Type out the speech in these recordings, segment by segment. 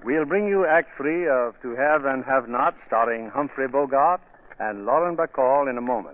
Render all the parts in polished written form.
we'll bring you Act 3 of To Have and Have Not, starring Humphrey Bogart and Lauren Bacall in a moment.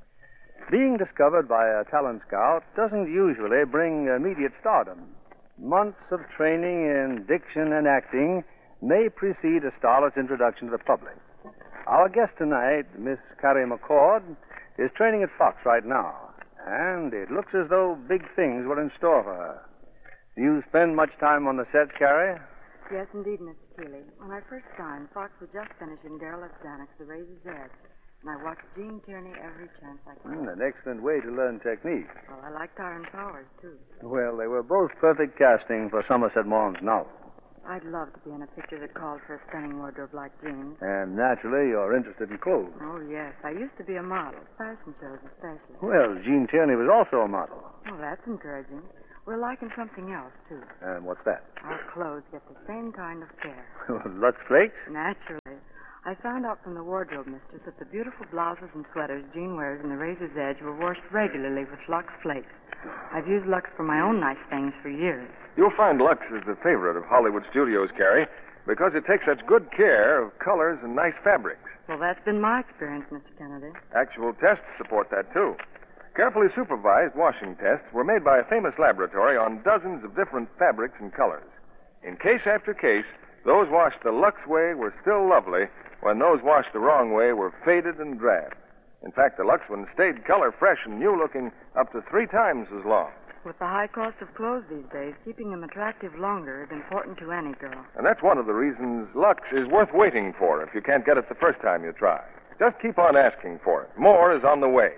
Being discovered by a talent scout doesn't usually bring immediate stardom. Months of training in diction and acting may precede a starlet's introduction to the public. Our guest tonight, Miss Carrie McCord, is training at Fox right now, and it looks as though big things were in store for her. Do you spend much time on the set, Carrie? Yes, indeed, Mr. Keeley. When I first signed, Fox was just finishing Darrell F. Zanuck's The Razor's Edge, and I watched Gene Tierney every chance I could. An excellent way to learn technique. Well, I liked Tyrone Powers, too. Well, they were both perfect casting for Somerset Maugham's novel. I'd love to be in a picture that called for a stunning wardrobe like Gene's. And naturally, you're interested in clothes. Oh, yes. I used to be a model, fashion shows especially. Well, Gene Tierney was also a model. Oh, that's encouraging. We're liking something else, too. And what's that? Our clothes get the same kind of care. Lux Flakes? Naturally. I found out from the wardrobe mistress that the beautiful blouses and sweaters Gene wears in The Razor's Edge were washed regularly with Lux Flakes. I've used Lux for my own nice things for years. You'll find Lux is the favorite of Hollywood studios, Carrie, because it takes such good care of colors and nice fabrics. Well, that's been my experience, Mr. Kennedy. Actual tests support that, too. Carefully supervised washing tests were made by a famous laboratory on dozens of different fabrics and colors. In case after case, those washed the Lux way were still lovely, when those washed the wrong way were faded and drab. In fact, the Lux ones stayed color fresh and new-looking up to 3 times as long. With the high cost of clothes these days, keeping them attractive longer is important to any girl. And that's one of the reasons Lux is worth waiting for if you can't get it the first time you try. Just keep on asking for it. More is on the way.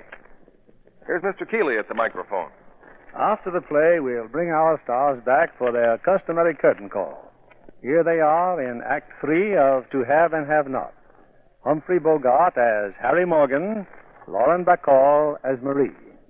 Here's Mr. Keeley at the microphone. After the play, we'll bring our stars back for their customary curtain call. Here they are in Act 3 of To Have and Have Not. Humphrey Bogart as Harry Morgan, Lauren Bacall as Marie.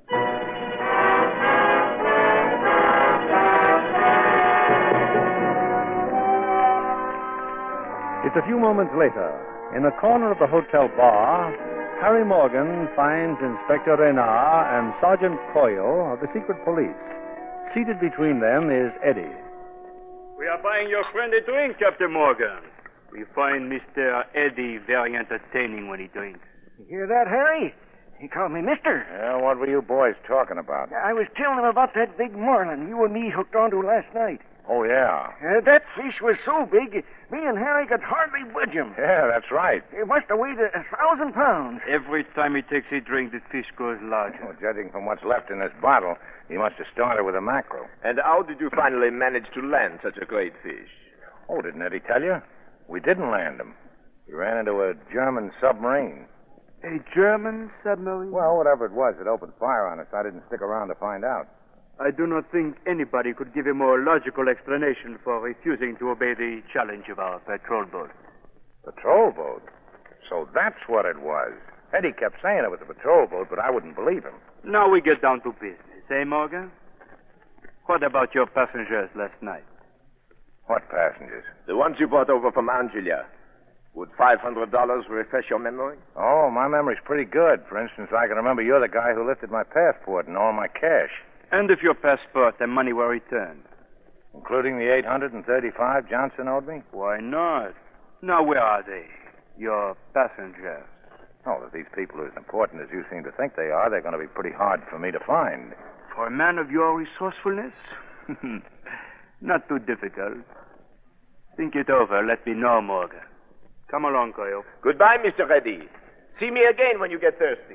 It's a few moments later. In a corner of the hotel bar, Harry Morgan finds Inspector Renard and Sergeant Coyle of the secret police. Seated between them is Eddie. We are buying your friend a drink, Captain Morgan. We find Mr. Eddie very entertaining when he drinks. You hear that, Harry? He called me mister. Yeah, what were you boys talking about? I was telling him about that big marlin you and me hooked onto last night. Oh, yeah. That fish was so big, me and Harry could hardly budge him. Yeah, that's right. It must have weighed 1,000 pounds. Every time he takes a drink, the fish goes larger. Well, judging from what's left in this bottle, he must have started with a mackerel. And how did you finally manage to land such a great fish? Oh, didn't Eddie tell you? We didn't land him. We ran into a German submarine. A German submarine? Well, whatever it was, it opened fire on us. I didn't stick around to find out. I do not think anybody could give a more logical explanation for refusing to obey the challenge of our patrol boat. Patrol boat? So that's what it was. Eddie kept saying it was a patrol boat, but I wouldn't believe him. Now we get down to business, eh, Morgan? What about your passengers last night? What passengers? The ones you brought over from Angelia. Would $500 refresh your memory? Oh, my memory's pretty good. For instance, I can remember you're the guy who lifted my passport and all my cash. And if your passport and money were returned? Including the $835 Johnson owed me? Why not? Now, where are they? Your passengers. Oh, if these people are as important as you seem to think they are, they're going to be pretty hard for me to find. For a man of your resourcefulness? Not too difficult. Think it over. Let me know, Morgan. Come along, Coyle. Goodbye, Mr. Reddy. See me again when you get thirsty.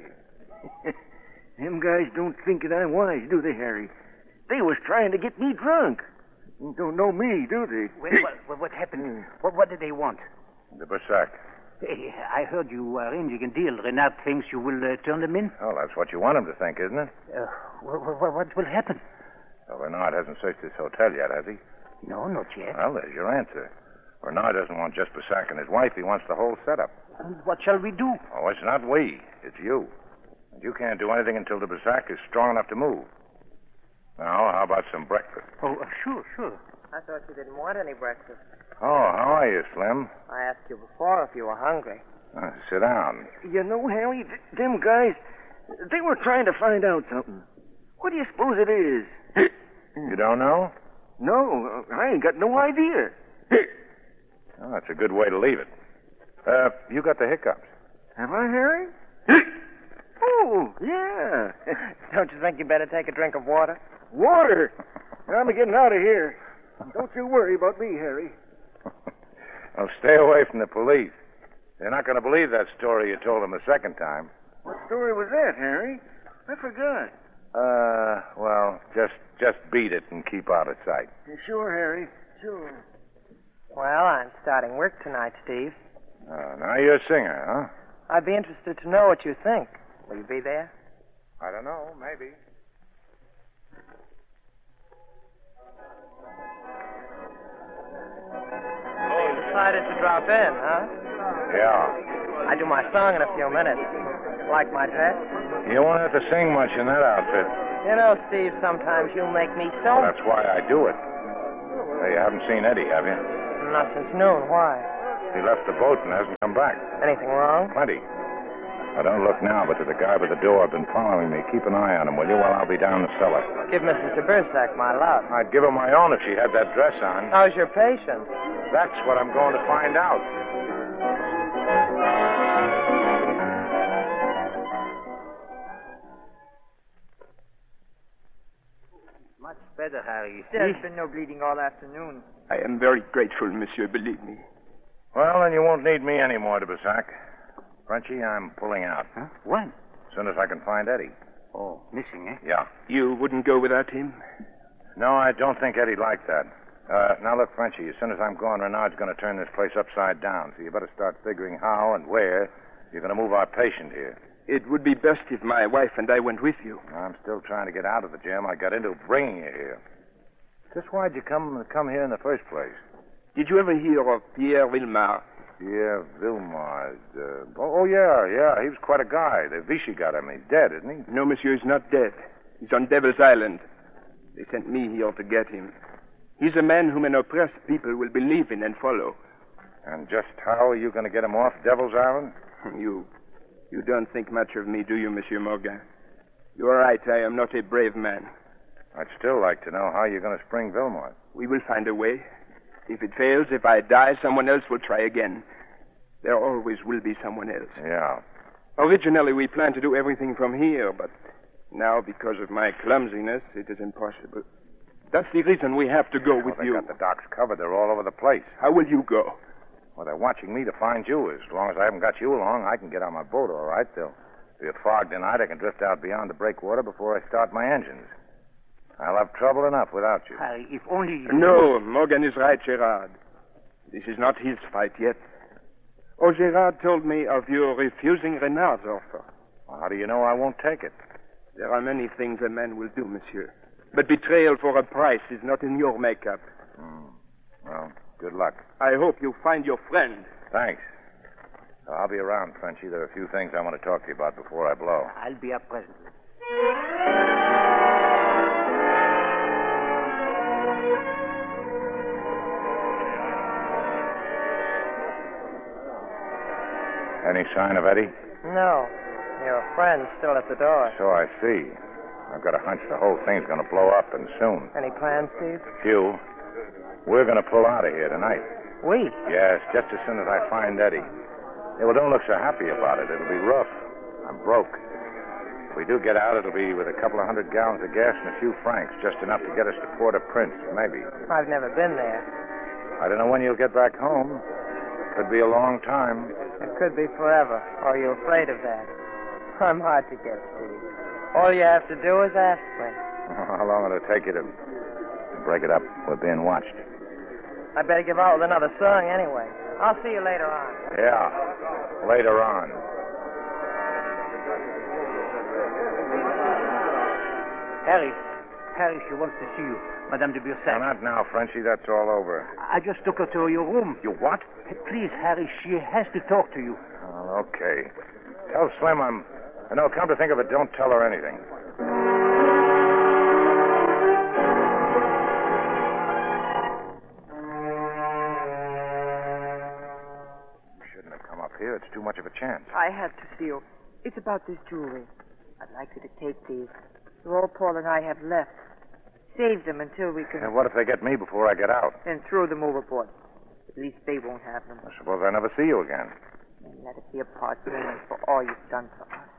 Them guys don't think that I'm wise, do they, Harry? They was trying to get me drunk. Don't know me, do they? Well, what happened? What did they want? The Berserk. Hey, I heard you arranging a deal. Renard thinks you will turn them in. Oh, that's what you want him to think, isn't it? What will happen? Well, Renard hasn't searched this hotel yet, has he? No, not yet. Well, there's your answer. Renard doesn't want just Berserk and his wife. He wants the whole setup. And what shall we do? Oh, it's not we. It's you. And you can't do anything until the Berserk is strong enough to move. Now, how about some breakfast? Oh, sure. I thought you didn't want any breakfast. Oh, how are you, Slim? I asked you before if you were hungry. Sit down. You know, Harry, them guys, they were trying to find out something. What do you suppose it is? You don't know? No, I ain't got no idea. Well, that's a good way to leave it. You got the hiccups. Have I, Harry? Oh, yeah. Don't you think you better take a drink of water? Water. I'm getting out of here. Don't you worry about me, Harry. Well, stay away from the police. They're not going to believe that story you told them the second time. What story was that, Harry? I forgot. Well, just beat it and keep out of sight. Sure, Harry. Sure. Well, I'm starting work tonight, Steve. Now you're a singer, huh? I'd be interested to know what you think. Will you be there? I don't know, maybe. You decided to drop in, huh? Yeah. I do my song in a few minutes. Like my dress? You won't have to sing much in that outfit. You know, Steve, sometimes you make me so... That's why I do it. Hey, you haven't seen Eddie, have you? Not since noon. Why? He left the boat and hasn't come back. Anything wrong? Plenty. Now, don't look now, but to the guy by the door been following me. Keep an eye on him, will you, while I'll be down the cellar. Give Mrs. de Bersac my love. I'd give her my own if she had that dress on. How's your patient? That's what I'm going to find out. Much better, Harry. There's been no bleeding all afternoon. I am very grateful, monsieur, believe me. Well, then you won't need me anymore, de Bersac. Frenchie, I'm pulling out. Huh? When? As soon as I can find Eddie. Oh, missing, eh? Yeah. You wouldn't go without him? No, I don't think Eddie'd like that. Now, look, Frenchie, as soon as I'm gone, Renard's going to turn this place upside down, so you better start figuring how and where you're going to move our patient here. It would be best if my wife and I went with you. I'm still trying to get out of the jam I got into bringing you here. Just why'd you come here in the first place? Did you ever hear of Pierre Villemar? Yeah, Villemar. Yeah. He was quite a guy. The Vichy got him. He's dead, isn't he? No, monsieur, he's not dead. He's on Devil's Island. They sent me here to get him. He's a man whom an oppressed people will believe in and follow. And just how are you going to get him off Devil's Island? You don't think much of me, do you, Monsieur Morgan? You are right. I am not a brave man. I'd still like to know how you're going to spring Villemar. We will find a way. If it fails, if I die, someone else will try again. There always will be someone else. Yeah. Originally, we planned to do everything from here, but now, because of my clumsiness, it is impossible. That's the reason we have to go with they you. Got the docks covered. They're all over the place. How will you go? Well, they're watching me to find you. As long as I haven't got you along, I can get on my boat, all right. They'll be fogged tonight. I can drift out beyond the breakwater before I start my engines. I'll have trouble enough without you. Harry, if only you... No, Morgan is right, Gerard. This is not his fight yet. Oh, Gerard told me of your refusing Renard's offer. Well, how do you know I won't take it? There are many things a man will do, monsieur. But betrayal for a price is not in your makeup. Well, good luck. I hope you find your friend. Thanks. I'll be around, Frenchie. There are a few things I want to talk to you about before I blow. I'll be up presently. Any sign of Eddie? No. Your friend's still at the door. So I see. I've got a hunch the whole thing's going to blow up, and soon. Any plans, Steve? Few. We're going to pull out of here tonight. We? Yes, just as soon as I find Eddie. Yeah, well, don't look so happy about it. It'll be rough. I'm broke. If we do get out, it'll be with a couple of 100 gallons of gas and a few francs, just enough to get us to Port-au-Prince, maybe. I've never been there. I don't know when you'll get back home. Could be a long time. It could be forever. Are you afraid of that? I'm hard to get, Steve. All you have to do is ask me. How long will it take you to break it up? We're being watched. I better give out with another song anyway. I'll see you later on. Yeah, later on. Harry, she wants to see you. Madame de Bursac. No, not now, Frenchie. That's all over. I just took her to your room. You what? Please, Harry, she has to talk to you. Oh, okay. Tell Slim I'm... No, come to think of it, don't tell her anything. Shouldn't have come up here. It's too much of a chance. I had to see you. It's about this jewelry. I'd like you to take these. They're all Paul and I have left. Save them until we can... And what if they get me before I get out? Then throw them overboard. If At least they won't have them. I suppose I never see you again. And let us be apart, payment for all you've done for us.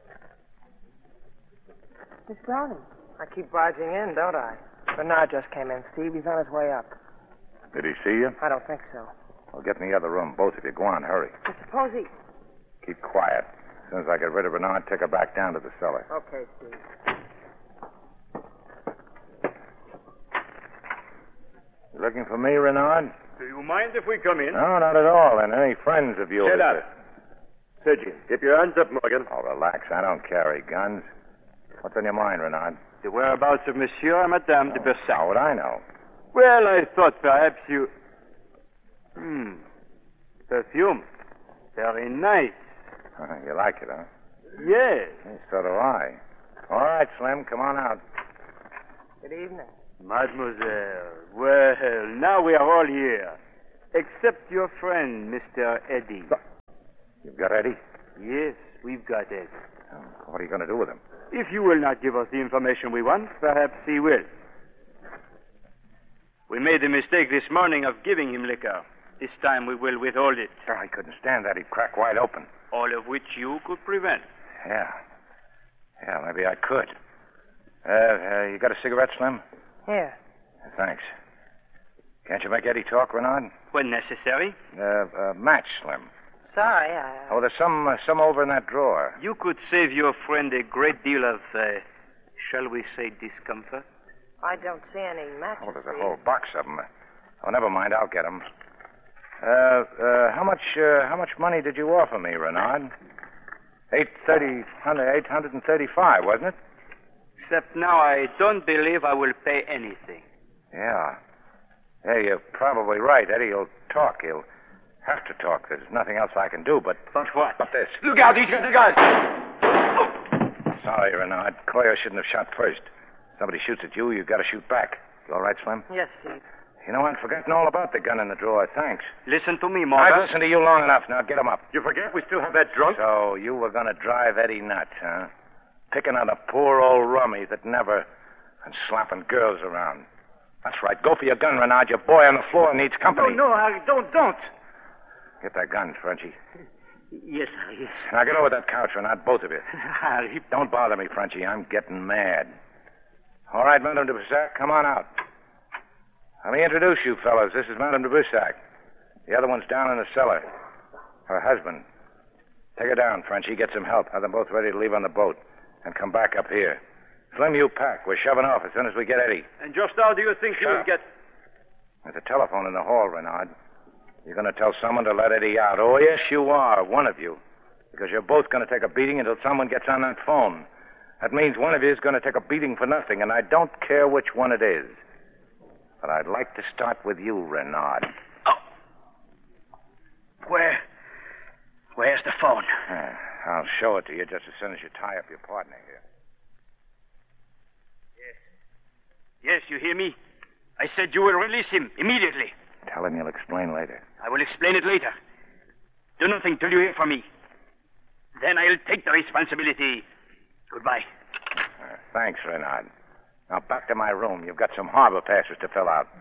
Miss Browning. I keep barging in, don't I? Bernard just came in, Steve. He's on his way up. Did he see you? I don't think so. Well, get in the other room, both of you. Go on, hurry. But suppose he... Keep quiet. As soon as I get rid of Bernard, take her back down to the cellar. Okay, Steve. You looking for me, Renard? Do you mind if we come in? No, not at all. And any friends of yours? Shut up. Sergeant, keep your hands up, Morgan. Oh, relax. I don't carry guns. What's on your mind, Renard? The whereabouts of Monsieur and Madame de Bersac. How would I know? Well, I thought perhaps you... Perfume. Very nice. You like it, huh? Yes. So do I. All right, Slim, come on out. Good evening. Mademoiselle, well, now we are all here. Except your friend, Mr. Eddie. You've got Eddie? Yes, we've got Eddie. What are you going to do with him? If you will not give us the information we want, perhaps he will. We made the mistake this morning of giving him liquor. This time we will withhold it. Oh, I couldn't stand that. He'd crack wide open. All of which you could prevent. Yeah, maybe I could. You got a cigarette, Slim? Here. Thanks. Can't you make Eddie talk, Renard? When necessary. Match, Slim. Sorry, Oh, there's some over in that drawer. You could save your friend a great deal of, shall we say, discomfort. I don't see any matches. Oh, there's a whole box of them. Oh, never mind. I'll get them. How much money did you offer me, Renard? $835, wasn't it? Except now I don't believe I will pay anything. Yeah. Yeah, you're probably right. Eddie'll talk. He'll have to talk. There's nothing else I can do but... But what? But this. Look out, he's got the gun! Sorry, Renard. Coyer shouldn't have shot first. Somebody shoots at you, you've got to shoot back. You all right, Slim? Yes, Steve. You know, I'd forgotten all about the gun in the drawer. Thanks. Listen to me, Morgan. I've listened to you long enough. Now get him up. You forget we still have that drunk? So you were going to drive Eddie nuts, huh? Picking on a poor old rummy that never... and slapping girls around. That's right. Go for your gun, Renard. Your boy on the floor needs company. No, Harry, don't. Get that gun, Frenchie. Yes, Harry, yes. Now get over that couch, Renard, both of you. Harry. Don't bother me, Frenchie. I'm getting mad. All right, Madame de Bussac, come on out. Let me introduce you, fellas. This is Madame de Bussac. The other one's down in the cellar. Her husband. Take her down, Frenchie. Get some help. Have them both ready to leave on the boat. And come back up here. Slim, you pack. We're shoving off as soon as we get Eddie. And just how do you think you will get... There's a telephone in the hall, Renard. You're going to tell someone to let Eddie out. Oh, yes, you are. One of you. Because you're both going to take a beating until someone gets on that phone. That means one of you is going to take a beating for nothing, and I don't care which one it is. But I'd like to start with you, Renard. Oh. Where's the phone? I'll show it to you just as soon as you tie up your partner here. Yes, you hear me? I said you will release him immediately. Tell him you'll explain later. I will explain it later. Do nothing till you hear from me. Then I'll take the responsibility. Goodbye. Thanks, Renard. Now back to my room. You've got some harbor passes to fill out.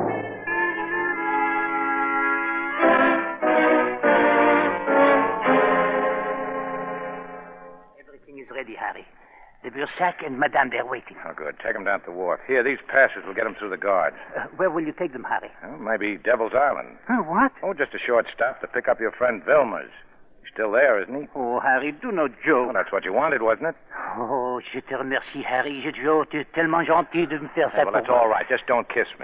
Everything is ready, Harry. De Bursac and Madame, they're waiting. Oh, good. Take them down to the wharf. Here, these passes will get them through the guards. Where will you take them, Harry? Well, maybe Devil's Island. What? Oh, just a short stop to pick up your friend Vilmers. He's still there, isn't he? Oh, Harry, do not joke. Well, that's what you wanted, wasn't it? Oh, je te remercie, Harry. Tu es tellement gentil de me faire ça Well, that's all right. Just don't kiss me.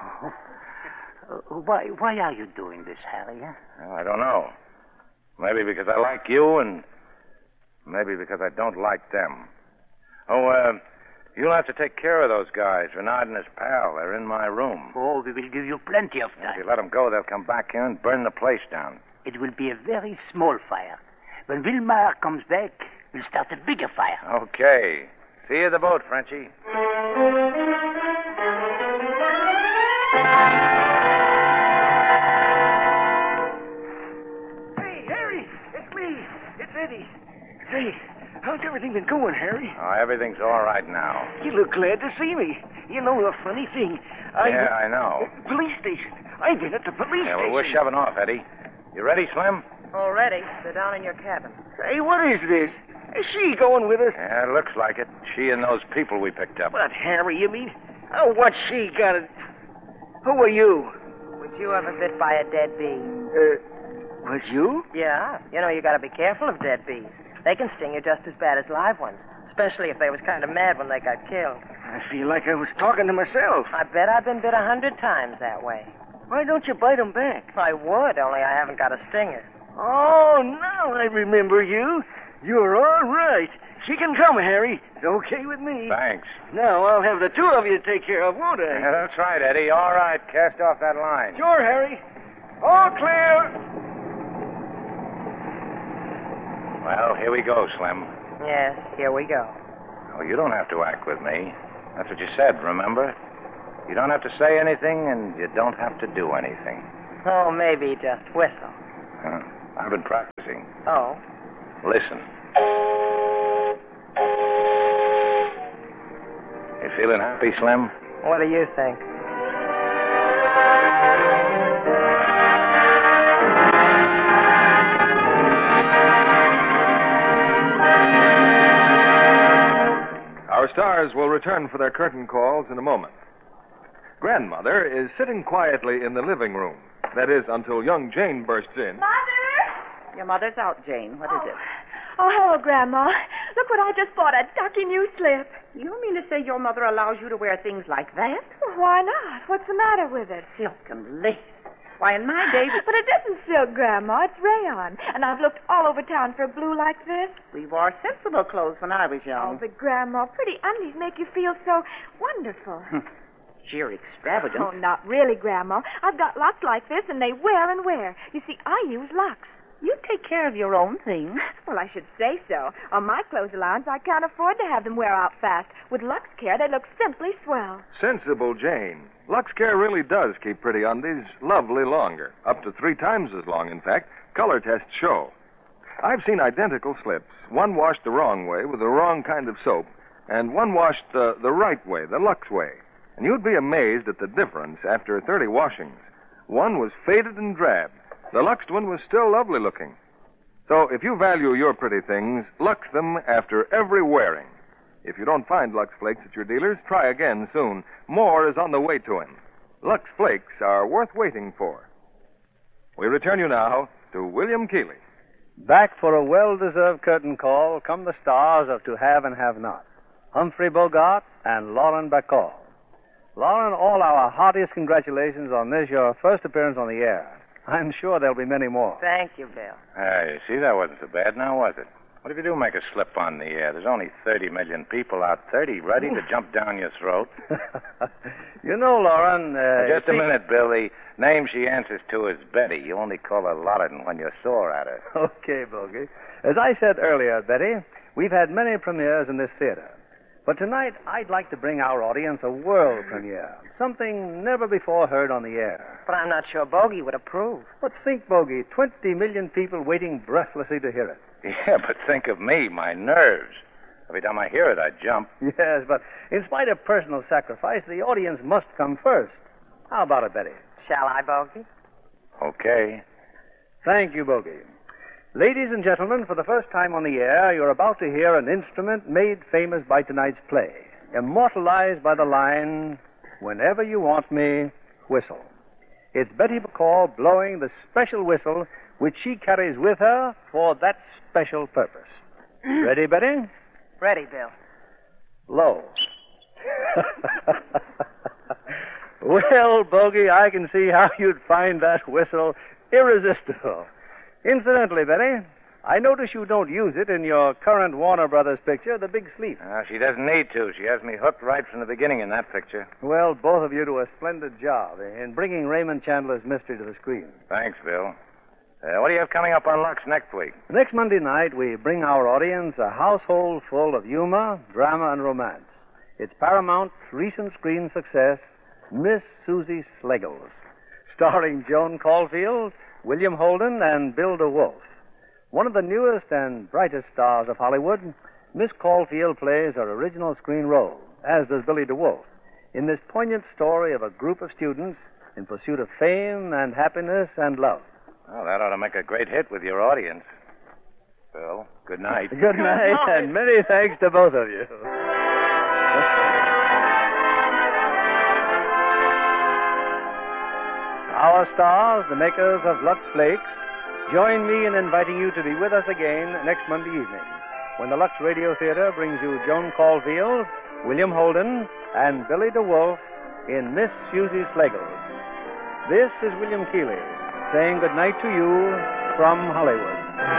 Why are you doing this, Harry? Huh? Well, I don't know. Maybe because I like you, and maybe because I don't like them. Oh, you'll have to take care of those guys. Renard and his pal. They're in my room. Oh, we will give you plenty of time. If you let them go, they'll come back here and burn the place down. It will be a very small fire. When Wilmar comes back, we'll start a bigger fire. Okay. See you at the boat, Frenchie. Hey, Harry, it's me. It's Eddie. Say, how's everything been going, Harry? Oh, everything's all right now. You look glad to see me. You know the funny thing. Yeah, I know. Police station. I've been at the police Yeah, well, station. we're shoving off, Eddie. You ready, Slim? Already. They're down in your cabin. Hey, what is this? Is she going with us? Yeah, it looks like it. She and those people we picked up. What, Harry, you mean? Oh, what's she got it? Who are you? Was you ever bit by a dead bee? Was you? Yeah. You know, you gotta be careful of dead bees. They can sting you just as bad as live ones, especially if they was kind of mad when they got killed. I feel like I was talking to myself. I bet I've been bit 100 times that way. Why don't you bite 'em back? I would, only I haven't got a stinger. Oh, now I remember you. You're all right. She can come, Harry. It's okay with me. Thanks. Now I'll have the two of you take care of, won't I? Yeah, that's right, Eddie. All right, cast off that line. Sure, Harry. All clear. Well, here we go, Slim. Yes, here we go. Oh, you don't have to act with me. That's what you said, remember? You don't have to say anything, and you don't have to do anything. Oh, maybe just whistle. I've been practicing. Oh? Listen. You feeling happy, Slim? What do you think? Our stars will return for their curtain calls in a moment. Grandmother is sitting quietly in the living room. That is, until young Jane bursts in. Mother! Your mother's out, Jane. What is it? Oh, hello, Grandma. Look what I just bought, a ducky new slip. You mean to say your mother allows you to wear things like that? Well, why not? What's the matter with it? Silk and lace. Why, in my day... But it isn't silk, Grandma. It's rayon. And I've looked all over town for a blue like this. We wore sensible clothes when I was Oh, young. but Grandma, pretty undies make you feel so wonderful. Sheer extravagance. Oh, not really, Grandma. I've got lots like this, and they wear and wear. You see, I use Lux. You take care of your own things. Well, I should say so. On my clothes allowance, I can't afford to have them wear out fast. With Lux Care, they look simply swell. Sensible Jane. Lux Care really does keep pretty undies lovely longer. Up to 3 times as long, in fact. Color tests show. I've seen identical slips. One washed the wrong way with the wrong kind of soap, and one washed the right way, the Lux way. And you'd be amazed at the difference after 30 washings. One was faded and drab. The Luxed one was still lovely looking. So if you value your pretty things, Lux them after every wearing. If you don't find Lux Flakes at your dealers, try again soon. More is on the way to him. Lux Flakes are worth waiting for. We return you now to William Keighley. Back for a well-deserved curtain call come the stars of To Have and Have Not, Humphrey Bogart and Lauren Bacall. Lauren, all our heartiest congratulations on this, your first appearance on the air. I'm sure there'll be many more. Thank you, Bill. You see, that wasn't so bad now, was it? What if you do make a slip on the air? There's only 30 million people out, 30 ready to jump down your throat. You know, Lauren... Just a minute, Bill. The name she answers to is Betty. You only call her Loredan when you're sore at her. Okay, Bogey. As I said earlier, Betty, we've had many premieres in this theater. But tonight, I'd like to bring our audience a world premiere. Something never before heard on the air. But I'm not sure Bogey would approve. But think, Bogey, 20 million people waiting breathlessly to hear it. Yeah, but think of me, my nerves. Every time I hear it, I jump. Yes, but in spite of personal sacrifice, the audience must come first. How about it, Betty? Shall I, Bogey? Okay. Thank you, Bogey. Ladies and gentlemen, for the first time on the air, you're about to hear an instrument made famous by tonight's play, immortalized by the line, "Whenever you want me, whistle." It's Betty Bacall blowing the special whistle which she carries with her for that special purpose. Ready, Betty? Ready, Bill. Low. Well, Bogey, I can see how you'd find that whistle irresistible. Incidentally, Betty, I notice you don't use it in your current Warner Brothers picture, The Big Sleep. She doesn't need to. She has me hooked right from the beginning in that picture. Well, both of you do a splendid job in bringing Raymond Chandler's mystery to the screen. Thanks, Bill. What do you have coming up on Lux next week? Next Monday night, we bring our audience a household full of humor, drama, and romance. It's Paramount's recent screen success, Miss Susie Sliggles, starring Joan Caulfield, William Holden, and Bill DeWolf. One of the newest and brightest stars of Hollywood, Miss Caulfield plays her original screen role, as does Billy DeWolf, in this poignant story of a group of students in pursuit of fame and happiness and love. Well, that ought to make a great hit with your audience. Bill, good night. Good night, and many thanks to both of you. Our stars, the makers of Lux Flakes, join me in inviting you to be with us again next Monday evening, when the Lux Radio Theater brings you Joan Caulfield, William Holden, and Billy DeWolf in Miss Susie Schlegels. This is William Keeley saying good night to you from Hollywood.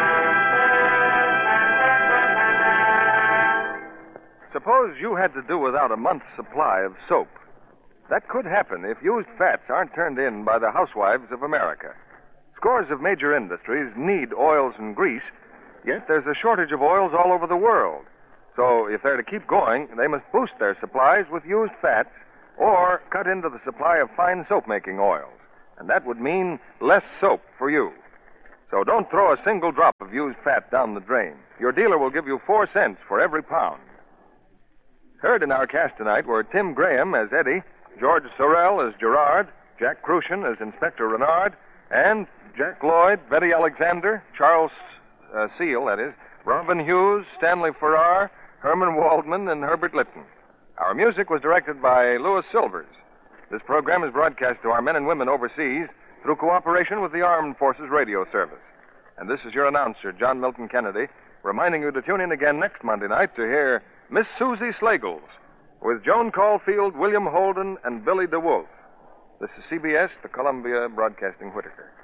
Suppose you had to do without a month's supply of soap. That could happen if used fats aren't turned in by the housewives of America. Scores of major industries need oils and grease, yet there's a shortage of oils all over the world. So if they're to keep going, they must boost their supplies with used fats or cut into the supply of fine soap-making oils. And that would mean less soap for you. So don't throw a single drop of used fat down the drain. Your dealer will give you 4 cents for every pound. Heard in our cast tonight were Tim Graham as Eddie, George Sorrell as Gerard, Jack Crucian as Inspector Renard, and Jack Lloyd, Betty Alexander, Charles Seal, that is, Robin Hughes, Stanley Farrar, Herman Waldman, and Herbert Litton. Our music was directed by Louis Silvers. This program is broadcast to our men and women overseas through cooperation with the Armed Forces Radio Service. And this is your announcer, John Milton Kennedy, reminding you to tune in again next Monday night to hear Miss Susie Schlegels with Joan Caulfield, William Holden, and Billy DeWolf. This is CBS, the Columbia Broadcasting Whitaker.